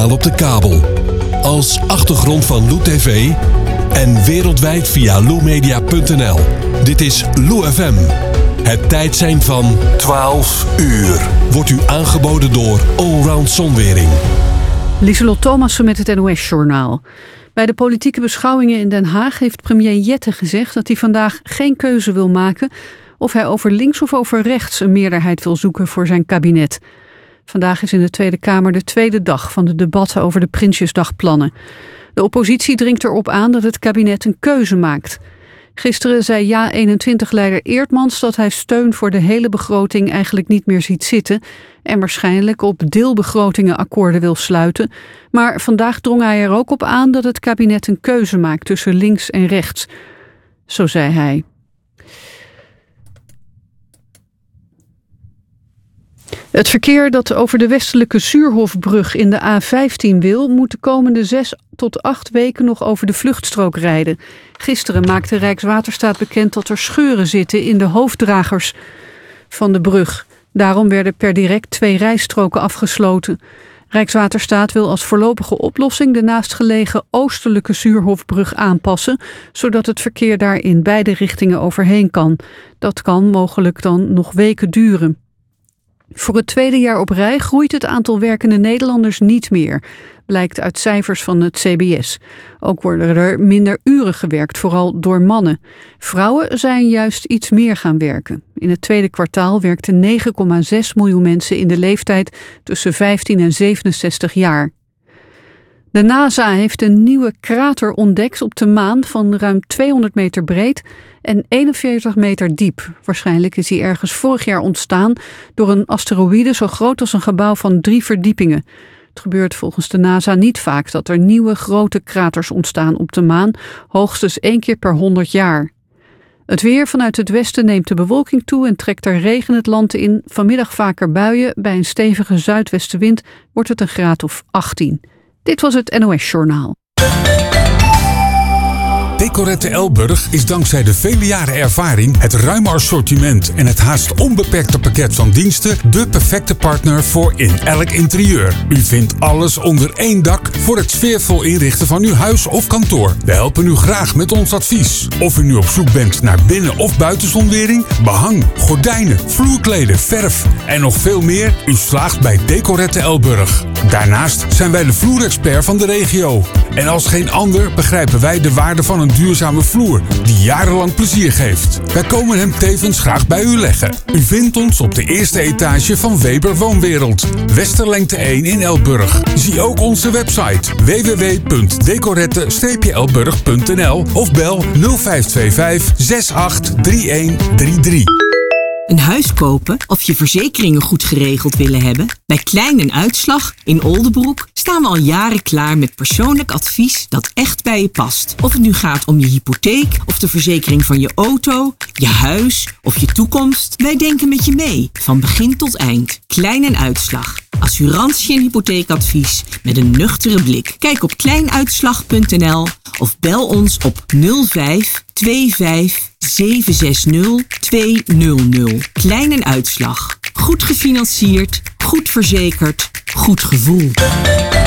NOS-journaal op de kabel. Als achtergrond van Lou TV en wereldwijd via loumedia.nl. Dit is Lou FM. Het tijdsein van 12 uur. Wordt u aangeboden door Allround Zonwering. Lieselot Thomassen met het NOS-journaal. Bij de politieke beschouwingen in Den Haag heeft premier Jette gezegd dat hij vandaag geen keuze wil maken of hij over links of over rechts een meerderheid wil zoeken voor zijn kabinet. Vandaag is in de Tweede Kamer de tweede dag van de debatten over de Prinsjesdagplannen. De oppositie dringt erop aan dat het kabinet een keuze maakt. Gisteren zei JA21-leider Eertmans dat hij steun voor de hele begroting eigenlijk niet meer ziet zitten en waarschijnlijk op deelbegrotingen akkoorden wil sluiten. Maar vandaag drong hij er ook op aan dat het kabinet een keuze maakt tussen links en rechts. Zo zei hij. Het verkeer dat over de westelijke Zuurhofbrug in de A15 wil, moet de komende 6 tot 8 weken nog over de vluchtstrook rijden. Gisteren maakte Rijkswaterstaat bekend dat er scheuren zitten in de hoofddragers van de brug. Daarom werden per direct 2 rijstroken afgesloten. Rijkswaterstaat wil als voorlopige oplossing de naastgelegen oostelijke Zuurhofbrug aanpassen, zodat het verkeer daar in beide richtingen overheen kan. Dat kan mogelijk dan nog weken duren. Voor het tweede jaar op rij groeit het aantal werkende Nederlanders niet meer, blijkt uit cijfers van het CBS. Ook worden er minder uren gewerkt, vooral door mannen. Vrouwen zijn juist iets meer gaan werken. In het tweede kwartaal werkten 9,6 miljoen mensen in de leeftijd tussen 15 en 67 jaar. De NASA heeft een nieuwe krater ontdekt op de maan van ruim 200 meter breed en 41 meter diep. Waarschijnlijk is die ergens vorig jaar ontstaan door een asteroïde zo groot als een gebouw van 3 verdiepingen. Het gebeurt volgens de NASA niet vaak dat er nieuwe grote kraters ontstaan op de maan, hoogstens 1 keer per 100 jaar. Het weer vanuit het westen neemt de bewolking toe en trekt er regen het land in. Vanmiddag vaker buien. Bij een stevige zuidwestenwind wordt het een graad of 18. Dit was het NOS-journaal. Decorette Elburg is dankzij de vele jaren ervaring, het ruime assortiment en het haast onbeperkte pakket van diensten de perfecte partner voor in elk interieur. U vindt alles onder één dak voor het sfeervol inrichten van uw huis of kantoor. We helpen u graag met ons advies. Of u nu op zoek bent naar binnen- of buitenzonwering, behang, gordijnen, vloerkleden, verf en nog veel meer, u slaagt bij Decorette Elburg. Daarnaast zijn wij de vloerexpert van de regio. En als geen ander begrijpen wij de waarde van een duurzame vloer die jarenlang plezier geeft. Wij komen hem tevens graag bij u leggen. U vindt ons op de eerste etage van Weber Woonwereld, Westerlengte 1 in Elburg. Zie ook onze website www.decorette-elburg.nl of bel 0525 683133. Een huis kopen of je verzekeringen goed geregeld willen hebben? Bij Klein & Uitslag in Oldebroek staan we al jaren klaar met persoonlijk advies dat echt bij je past. Of het nu gaat om je hypotheek of de verzekering van je auto, je huis of je toekomst. Wij denken met je mee, van begin tot eind. Klein & Uitslag. Assurantie en hypotheekadvies met een nuchtere blik. Kijk op kleinuitslag.nl of bel ons op 05 25 760 200. Klein & Uitslag. Goed gefinancierd, goed verzekerd, goed gevoel.